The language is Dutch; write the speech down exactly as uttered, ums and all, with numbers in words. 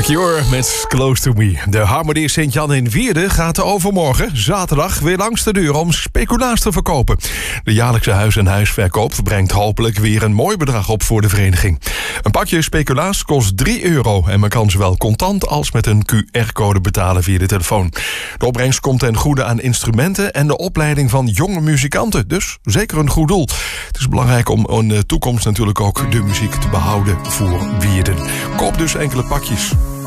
The Cure met Close to Me. De Harmonie Sint-Jan in Wierden gaat overmorgen, zaterdag, weer langs de deur om speculaas te verkopen. De jaarlijkse huis- en huisverkoop brengt hopelijk weer een mooi bedrag op voor de vereniging. Een pakje speculaas kost drie euro en men kan zowel contant als met een Q R-code betalen via de telefoon. De opbrengst komt ten goede aan instrumenten en de opleiding van jonge muzikanten. Dus zeker een goed doel. Het is belangrijk om in de toekomst natuurlijk ook de muziek te behouden voor Wierden. Koop dus enkele pakjes.